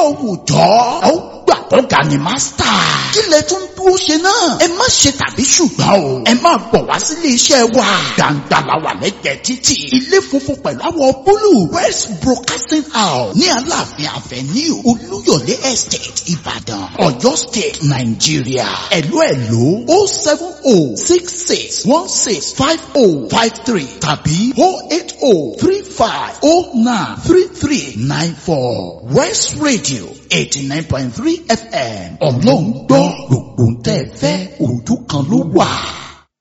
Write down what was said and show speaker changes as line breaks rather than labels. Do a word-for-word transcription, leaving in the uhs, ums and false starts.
àwùjọ ó gbà kọ́ga ni mástà. kí lẹ tún dúró ṣe náà. ẹ má ṣe tàbí ṣùgbọ́n o. ẹ máa bọ̀ wá sílé iṣẹ́ wa. gbàǹgbà la wà lẹ́gbẹ̀ẹ́ títì. ilé funfun pẹ̀lú àwọ̀ búlù. West Broadcasting House ní Aláàfin Avenue Olúyọ̀lé Estate Ìbàdàn Ọ̀yọ́ State Nàìjíríà. ẹ̀lú ẹ̀lú o seven o six six one six five o five three tàbí o eight o three five o nine three three nine four. West Radio eighty nine point three F M. ọlọ́run gbọ́ gbogbo ń tẹ́ fẹ́ ojú kan ló wà.